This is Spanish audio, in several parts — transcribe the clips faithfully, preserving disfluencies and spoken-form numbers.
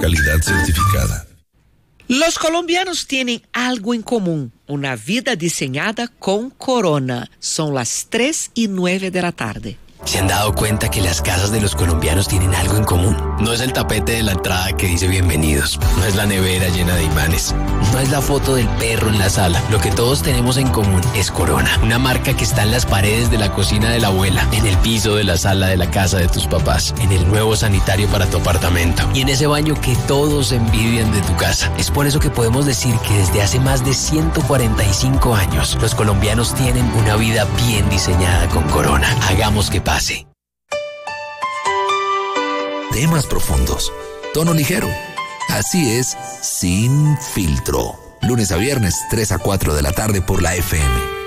calidad certificada. Los colombianos tienen algo en común, una vida diseñada con Corona. Son las tres y nueve de la tarde. ¿Se han dado cuenta que las casas de los colombianos tienen algo en común? No es el tapete de la entrada que dice bienvenidos, no es la nevera llena de imanes, no es la foto del perro en la sala. Lo que todos tenemos en común es Corona, una marca que está en las paredes de la cocina de la abuela, en el piso de la sala de la casa de tus papás, en el nuevo sanitario para tu apartamento y en ese baño que todos envidian de tu casa. Es por eso que podemos decir que desde hace más de ciento cuarenta y cinco años, los colombianos tienen una vida bien diseñada con Corona. Hagamos que pase. Temas profundos, tono ligero. Así es, Sin Filtro. Lunes a viernes, tres a cuatro de la tarde por la F M.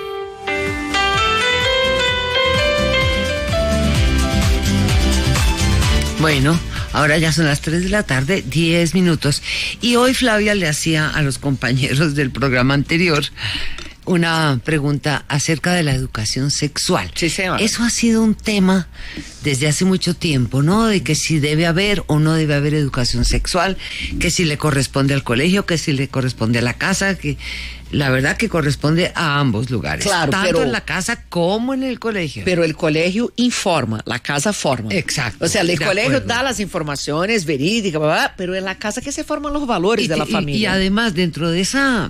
Bueno, ahora ya son las tres de la tarde, diez minutos. Y hoy Flavia le hacía a los compañeros del programa anterior una pregunta acerca de la educación sexual. Sí, señora. Eso ha sido un tema desde hace mucho tiempo, ¿no? De que si debe haber o no debe haber educación sexual, que si le corresponde al colegio, que si le corresponde a la casa, que la verdad que corresponde a ambos lugares. Claro, tanto pero, en la casa como en el colegio. Pero el colegio informa, la casa forma. Exacto. O sea, el colegio acuerdo. da las informaciones verídicas, bla, bla, pero en la casa que se forman los valores y, de la y, familia. Y además, dentro de esa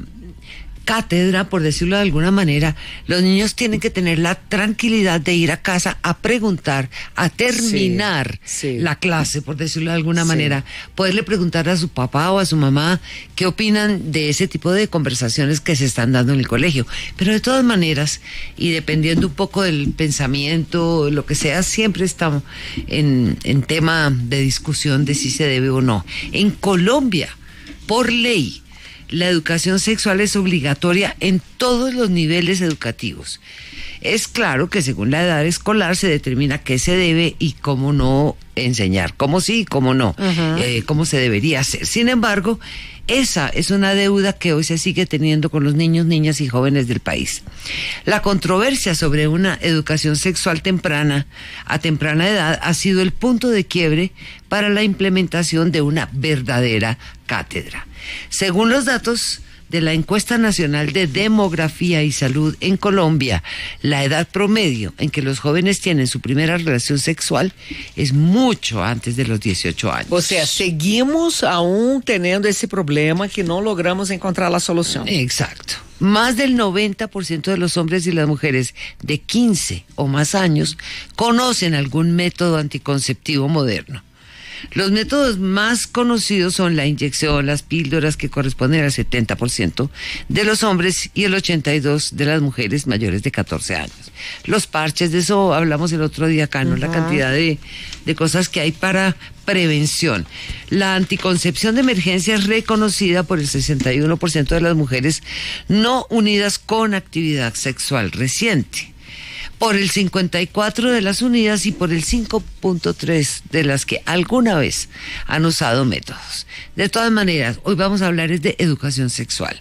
cátedra, por decirlo de alguna manera, los niños tienen que tener la tranquilidad de ir a casa a preguntar, a terminar sí, sí. la clase, por decirlo de alguna Sí. manera, poderle preguntar a su papá o a su mamá qué opinan de ese tipo de conversaciones que se están dando en el colegio. Pero de todas maneras, y dependiendo un poco del pensamiento, lo que sea, siempre estamos en, en tema de discusión de si se debe o no. En Colombia, por ley, la educación sexual es obligatoria en todos los niveles educativos. Es claro que según la edad escolar se determina qué se debe y cómo no enseñar, cómo sí y cómo no, uh-huh. eh, cómo se debería hacer. Sin embargo, esa es una deuda que hoy se sigue teniendo con los niños, niñas y jóvenes del país. La controversia sobre una educación sexual temprana, a temprana edad, ha sido el punto de quiebre para la implementación de una verdadera cátedra. Según los datos de la Encuesta Nacional de Demografía y Salud en Colombia, la edad promedio en que los jóvenes tienen su primera relación sexual es mucho antes de los dieciocho años. O sea, seguimos aún teniendo ese problema que no logramos encontrar la solución. Exacto. Más del noventa por ciento de los hombres y las mujeres de quince o más años conocen algún método anticonceptivo moderno. Los métodos más conocidos son la inyección, las píldoras, que corresponden al setenta por ciento de los hombres y el ochenta y dos por ciento de las mujeres mayores de catorce años. Los parches, de eso hablamos el otro día acá, ¿no? Uh-huh. La cantidad de, de cosas que hay para prevención. La anticoncepción de emergencia es reconocida por el sesenta y uno por ciento de las mujeres no unidas con actividad sexual reciente, por el cincuenta y cuatro por ciento de las unidas y por el cinco punto tres por ciento de las que alguna vez han usado métodos. De todas maneras, hoy vamos a hablar es de educación sexual.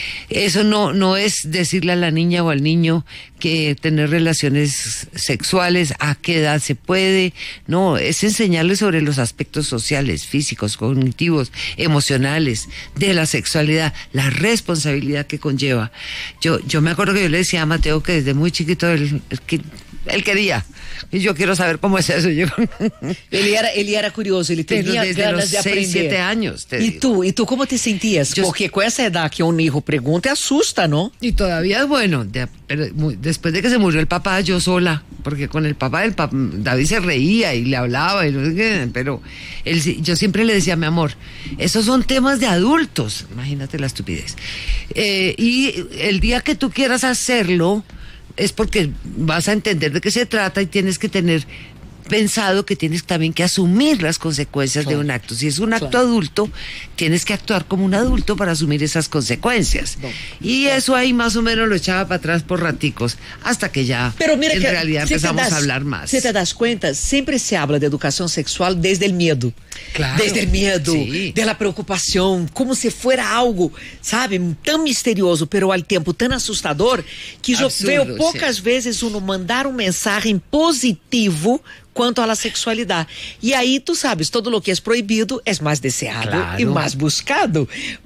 Eso no, no es decirle a la niña o al niño que tener relaciones sexuales, a qué edad se puede, no, es enseñarles sobre los aspectos sociales, físicos, cognitivos, emocionales, de la sexualidad, la responsabilidad que conlleva. Yo, yo me acuerdo que yo le decía a Mateo que desde muy chiquito él, él, él quería, y yo quiero saber cómo es eso. Yo... Él era, él era curioso, ele tinha ganas de aprender. seis, siete años. Te ¿Y digo. tú, ¿y tú cómo te sentías? Yo... Porque con esa edad que un hijo pregunta, asusta, ¿no? Y todavía es bueno, de, pero muy, después de que se murió el papá, yo sola, porque con el papá, el papá David se reía y le hablaba, y no sé qué, pero él, yo siempre le decía, mi amor, esos son temas de adultos, imagínate la estupidez. Eh, y el día que tú quieras hacerlo, es porque vas a entender de qué se trata y tienes que tener pensado que tienes también que asumir las consecuencias claro. de un acto. Si es un acto claro. adulto, tienes que actuar como un adulto para asumir esas consecuencias. No. Y no. eso ahí más o menos lo echaba para atrás por raticos, hasta que ya Pero mira en que realidad empezamos das, a hablar más. Si te das cuenta, siempre se habla de educación sexual desde el miedo. Claro. Desde el miedo, sí. de la preocupación, como si fuera algo, sabe, tan misterioso, pero al tiempo tan assustador, que eu vejo poucas sim. vezes uno mandar um mensagem positivo quanto à sexualidade. E aí, tu sabes, todo lo que é proibido é mais deseado Claro. e mais buscado.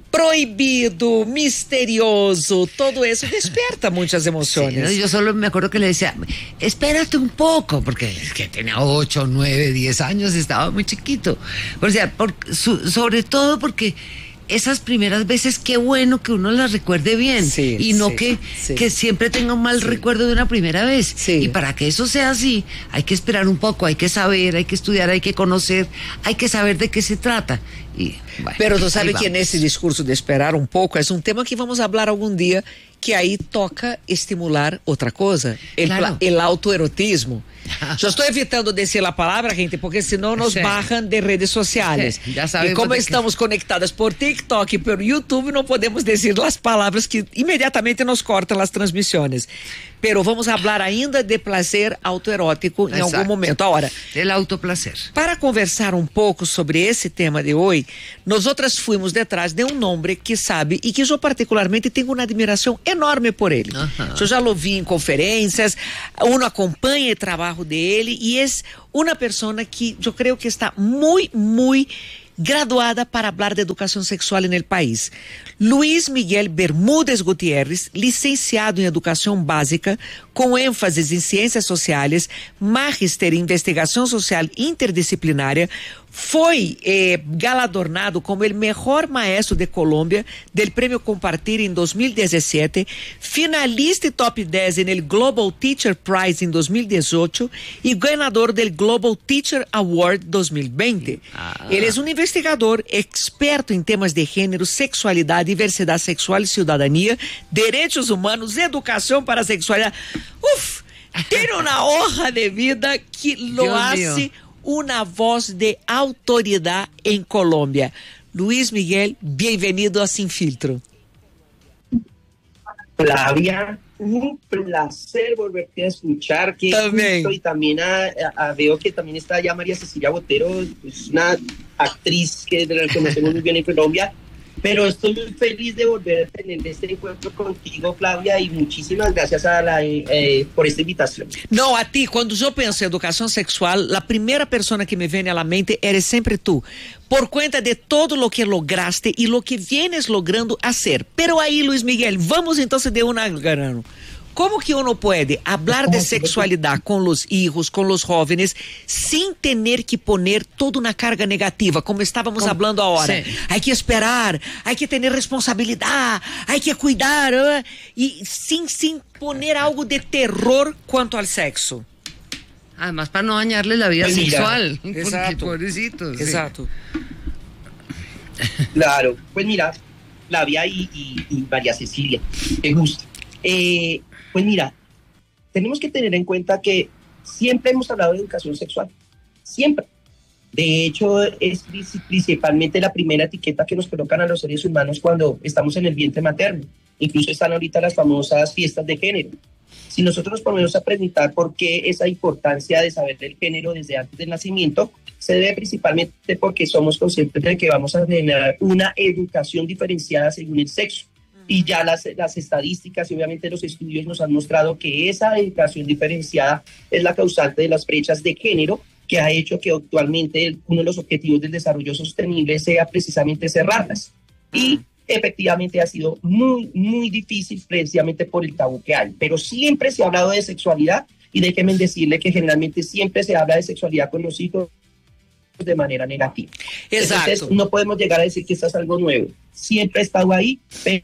Prohibido, misterioso, todo eso desperta muchas emociones. Sí, yo solo me acuerdo que le decía, espérate un poco, porque es que tenía ocho, nueve, diez años, estaba muy chiquito. O sea, por, su, sobre todo porque esas primeras veces, qué bueno que uno las recuerde bien, Sí, y no sí, que, sí. que siempre tenga un mal Sí. recuerdo de una primera vez. Sí. Y para que eso sea así, hay que esperar un poco, hay que saber, hay que estudiar, hay que conocer, hay que saber de qué se trata. Y, bueno, Pero tu ahí sabe que vamos. nesse discurso de esperar um pouco, é um tema que vamos falar algum dia, que aí toca estimular outra coisa, el, Claro. pla- el autoerotismo. Eu estou evitando dizer a palavra, gente, porque senão nos Sí. barram de redes sociais. Sí, ya E sabemos como de que- estamos conectadas por TikTok e por YouTube, não podemos dizer as palavras que imediatamente nos cortam as transmissões. Pero vamos falar ainda de prazer autoerótico em algum Exato. momento. Agora, El autoplacer. para conversar um pouco sobre esse tema de hoje, nós outras fomos detrás de um nome que sabe e que eu particularmente tenho uma admiração enorme por ele. Aham. Eu já o vi em conferências, uno acompanha o trabalho dele e é uma pessoa que eu creio que está muito, muito graduada para falar de educação sexual no país. Luiz Miguel Bermúdez Gutierrez, licenciado em Educação Básica, com ênfase em Ciências Sociais, magíster em Investigação Social Interdisciplinária, foi eh, galardonado como o melhor maestro de Colômbia del Prêmio Compartir em dois mil e dezessete, finalista e top dez no Global Teacher Prize em dois mil e dezoito e ganhador do Global Teacher Award dois mil e vinte. Ah. Ele é um investigador experto em temas de gênero, sexualidade, diversidade sexual e cidadania, direitos humanos, educação para a sexualidade. Uf, tem uma honra de vida que lo Dios hace mío. una voz de autoridad en Colombia. Luis Miguel, bienvenido a Sin Filtro. Flavia, un placer volverte a escuchar. Qué También. gusto. Y también a, a- a- veo que también está ya María Cecilia Botero, es una actriz que de la que conocemos muy bien en Colombia. Pero estoy muy feliz de volver a tener este encuentro contigo, Flavia, y muchísimas gracias a la, eh, por esta invitación. Não, a ti, quando eu penso em educação sexual, a primeira pessoa que me vem à mente eres sempre tu, por conta de todo lo que lograste e lo que vienes logrando hacer. Pero aí, Luis Miguel, vamos então de una grano. Como que uno pode hablar de sexualidade com os hijos, com os jóvenes, sem ter que poner toda uma carga negativa, como estávamos Como- falando agora? Sí. Hay que esperar, hay que ter responsabilidade, hay que cuidar, ah, e sem, sem poner algo de terror quanto ao sexo. Además, para no dañarle la vida Pues mira, sexual. Porque, exacto. pobrecitos. sí. Exato. Claro, pues mira, Flavia y, y, y María Cecilia, me gusta. Eh, pues mira, tenemos que tener en cuenta que siempre hemos hablado de educación sexual, siempre. De hecho, es princi- principalmente la primera etiqueta que nos colocan a los seres humanos cuando estamos en el vientre materno. Incluso están ahorita las famosas fiestas de género. Si nosotros nos ponemos a preguntar por qué esa importancia de saber del género desde antes del nacimiento, se debe principalmente porque somos conscientes de que vamos a generar una educación diferenciada según el sexo. Y ya las, las estadísticas y obviamente los estudios nos han mostrado que esa educación diferenciada es la causante de las brechas de género que ha hecho que actualmente el- uno de los objetivos del desarrollo sostenible sea precisamente cerrarlas. Y efectivamente ha sido muy, muy difícil precisamente por el tabú que hay. Pero siempre se ha hablado de sexualidad y déjenme decirle que generalmente siempre se habla de sexualidad con los hijos de manera negativa. Exato. Entonces no podemos llegar a decir que esto es algo nuevo. Siempre ha estado ahí, pero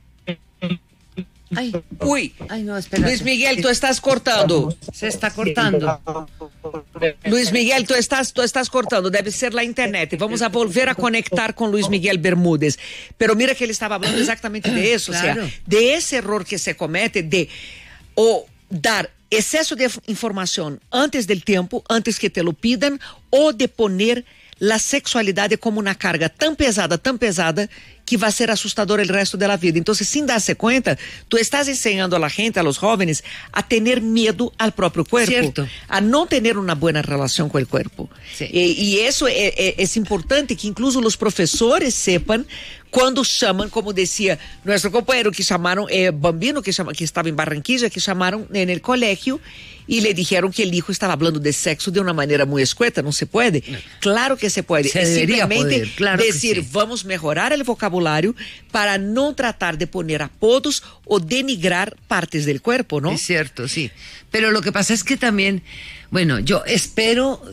Ay, Ui, ay, no, espera. Luis Miguel, tú estás cortando. Se está cortando. Luis Miguel, tú estás, tú estás cortando, debe ser la internet. Vamos a volver a conectar con Luis Miguel Bermúdez. Pero mira que él estaba hablando exactamente de eso, Claro. o sea, de ese error que se comete de o dar exceso de información antes del tiempo, antes que te lo pidan, o de poner la sexualidade como uma carga tão pesada, tão pesada, que vai ser assustador o resto da vida. Então, sem dar-se conta, tu estás ensinando a la gente, a los jóvenes, a ter medo al próprio cuerpo, Cierto. a não ter uma boa relação com o corpo. Sí. E, e isso é, é, é importante que incluso os professores sepam quando chamam, como decía nuestro compañero que chamaram, eh, Bambino, que, chama, que estava em Barranquilla, que chamaram en el colegio y le dijeron que el hijo estaba hablando de sexo de una manera muy escueta. No se puede. Claro que se puede. Se es simplemente poder, claro decir, sí. vamos mejorar el vocabulario para no tratar de poner apodos o denigrar partes del cuerpo, ¿no? Es cierto, sí. Pero lo que pasa es que también, bueno, yo espero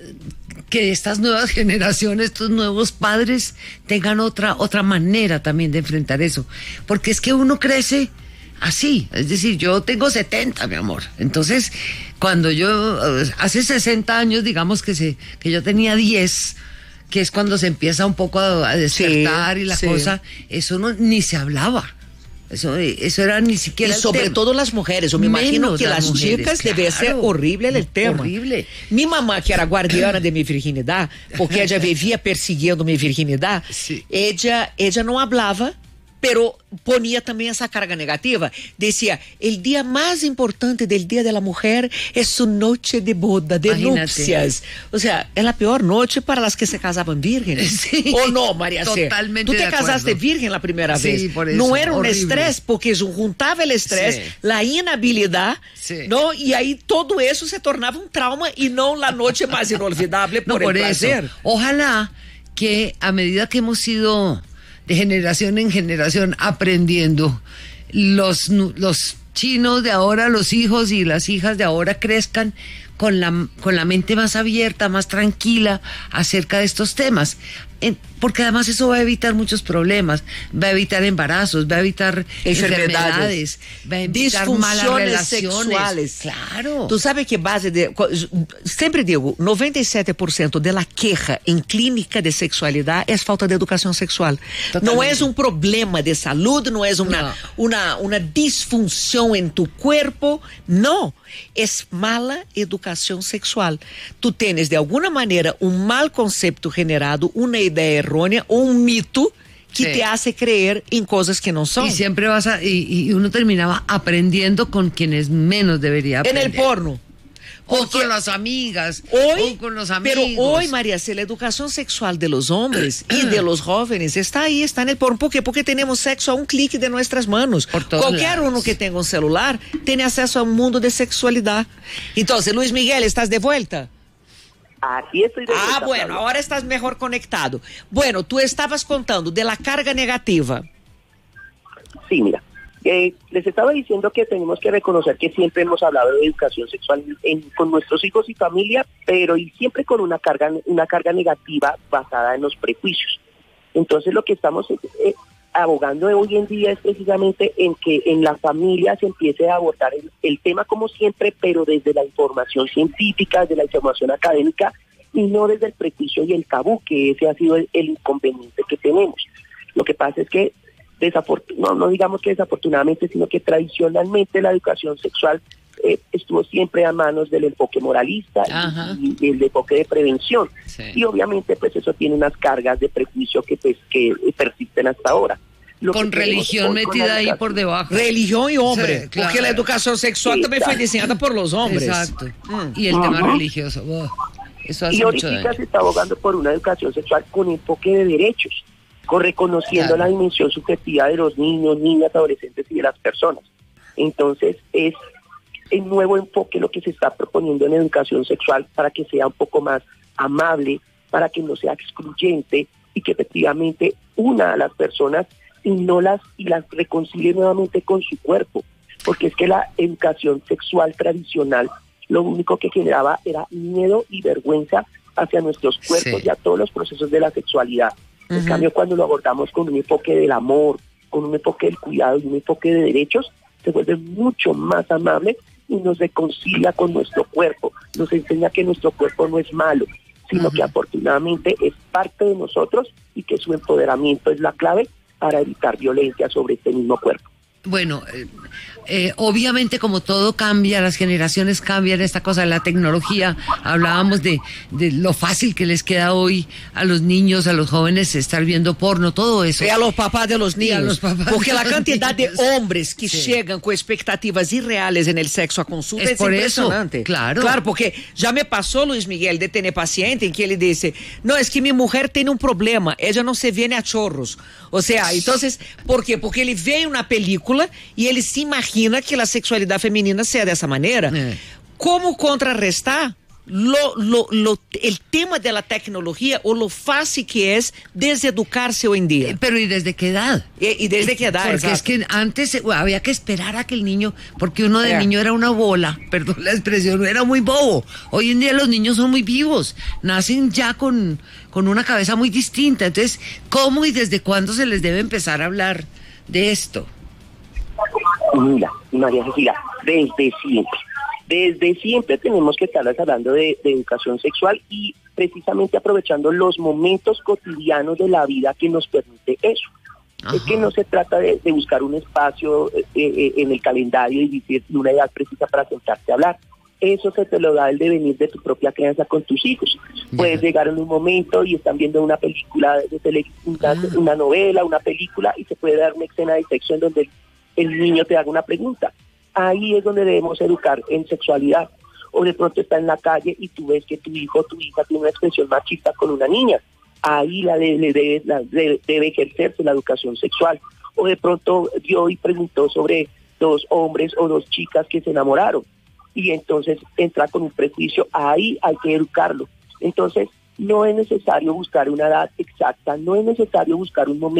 que estas nuevas generaciones, estos nuevos padres tengan otra, otra manera también de enfrentar eso. Porque es que uno crece así, es decir, yo tengo setenta, mi amor. Entonces, cuando yo, hace sesenta años, digamos que se, que yo tenía diez, que es cuando se empieza un poco a, a despertar sí, y la sí. cosa, eso no, ni se hablaba. Eso, eso era ni siquiera y sobre el tema. todo las mujeres, yo me Menos imagino que las mujeres, chicas claro. debe ser horrible el tema. Horrible. Mi mamá, que era guardiana de mi virginidad, porque ella vivía persiguiendo mi virginidad, Sí. ella, ella no hablaba, pero ponía también esa carga negativa. Decía, el día más importante del Día de la Mujer es su noche de boda, de Imagínate. nupcias. O sea, es la peor noche para las que se casaban vírgenes. Sí. ¿O no, María C? Totalmente Tú te de casaste acuerdo. virgen la primera Sí, vez. por eso, no era un horrible. estrés, porque juntaba el estrés, Sí. la inhabilidad, Sí. ¿no? Y ahí todo eso se tornaba un trauma y no la noche más inolvidable por, No, por el eso. placer. Ojalá que a medida que hemos ido de generación en generación aprendiendo, los, nu- los chinos de ahora, los hijos y las hijas de ahora crezcan con la, con la mente más abierta, más tranquila acerca de estos temas. En- porque además eso va a evitar muchos problemas, va a evitar embarazos, va a evitar Enfermedades, enfermedades, va a evitar malas disfunciones relaciones. sexuales. Claro. Tú sabes que base de... Sempre digo, noventa y siete por ciento de la queja en clínica de sexualidad es falta de educación sexual. Totalmente. No es un problema de salud, no es una, No. una, una disfunción en tu cuerpo, no. Es mala educación sexual. Tú tienes de alguna manera un mal concepto generado, una idea errónea o un mito que Sí. te hace creer en cosas que no son. Y siempre vas a, y, y uno terminaba aprendiendo con quienes menos debería En aprender. el porno. O Porque con las amigas, hoy, o con los amigos. pero hoy, María C, la educación sexual de los hombres y de los jóvenes está ahí, está en el porno. ¿Por qué? Porque tenemos sexo a un clic de nuestras manos. Por todos Cualquier lados. uno que tenga un celular tiene acceso a un mundo de sexualidad. Entonces, Luis Miguel, ¿estás de vuelta? Aquí estoy de Ah, vuelta, bueno, Flavia. ahora estás mejor conectado. Bueno, tú estabas contando de la carga negativa. Sí, mira, eh, les estaba diciendo que tenemos que reconocer que siempre hemos hablado de educación sexual en- con nuestros hijos y familia, pero y siempre con una carga, una carga negativa basada en los prejuicios. Entonces lo que estamos eh, abogando de hoy en día es precisamente en que en la familia se empiece a abordar el, el tema como siempre, pero desde la información científica, desde la información académica y no desde el prejuicio y el tabú, que ese ha sido el, el inconveniente que tenemos. Lo que pasa es que desafortun- no, no digamos que desafortunadamente, sino que tradicionalmente la educación sexual eh, estuvo siempre a manos del enfoque moralista Ajá. y, y del enfoque de prevención. Sí. Y obviamente pues eso tiene unas cargas de prejuicio que pues que persisten hasta ahora. Lo Con que queremos religión hoy con metida la ahí educación- por debajo. Religión y hombre. Sí, claro. Porque la educación sexual Sí, también fue claro. diseñada por los hombres. Exacto. Mm. Y el tema Ajá. religioso. oh, eso hace Y mucho ahorita daño. se está abogando por una educación sexual con enfoque de derechos, con reconociendo Claro. la dimensión subjetiva de los niños, niñas, adolescentes y de las personas. Entonces es el nuevo enfoque lo que se está proponiendo en educación sexual para que sea un poco más amable, para que no sea excluyente y que efectivamente una a las personas y no las y las reconcilie nuevamente con su cuerpo, porque es que la educación sexual tradicional lo único que generaba era miedo y vergüenza hacia nuestros cuerpos Sí. y a todos los procesos de la sexualidad. En Ujú. cambio, cuando lo abordamos con un enfoque del amor, con un enfoque del cuidado y un enfoque de derechos, se vuelve mucho más amable y nos reconcilia con nuestro cuerpo, nos enseña que nuestro cuerpo no es malo, sino Ujú. que afortunadamente es parte de nosotros y que su empoderamiento es la clave para evitar violencia sobre este mismo cuerpo. Bueno, eh, eh, obviamente como todo cambia, las generaciones cambian, esta cosa de la tecnología, hablábamos de, de lo fácil que les queda hoy a los niños, a los jóvenes estar viendo porno, todo eso. Y a los papás de los niños, los papás porque de la los cantidad niños. de hombres que Sí. llegan con expectativas irreales en el sexo a consulta Es es, por eso, impresionante. claro. Claro, porque ya me pasó, Luis Miguel, de tener paciente en que él dice, no, es que mi mujer tiene un problema, ella no se viene a chorros. O sea, entonces, ¿por qué? Porque ele vê una película y él se imagina que la sexualidad femenina sea de esa manera. Eh. ¿Cómo contrarrestar lo, lo, lo, el tema de la tecnología o lo fácil que es deseducarse hoy en día? Eh, Pero ¿y desde qué edad? Y, y desde qué edad, Porque exacto. es que antes eh, había que esperar a que el niño, porque uno de Yeah. niño era una bola, perdón la expresión, era muy bobo. Hoy en día los niños son muy vivos, nacen ya con, con una cabeza muy distinta. Entonces, ¿cómo y desde cuándo se les debe empezar a hablar de esto? Mira, María Cecilia, desde siempre, desde siempre tenemos que estar hablando de, de educación sexual y precisamente aprovechando los momentos cotidianos de la vida que nos permite eso. Ajá. Es que no se trata de, de buscar un espacio eh, eh, en el calendario y decir una edad precisa para sentarte a hablar. Eso se te lo da el devenir de tu propia crianza con tus hijos. Ya. Puedes llegar en un momento y están viendo una película de tele, una, Ah. una novela, una película, y se puede dar una escena de sexo en donde el niño te haga una pregunta. Ahí es donde debemos educar en sexualidad. O de pronto está en la calle y tú ves que tu hijo o tu hija tiene una expresión machista con una niña. Ahí la debe, debe, la debe, debe ejercerse la educación sexual. O de pronto vio y preguntó sobre dos hombres o dos chicas que se enamoraron. Y entonces entra con un prejuicio. Ahí hay que educarlo. Entonces no es necesario buscar una edad exacta, no es necesario buscar un momento.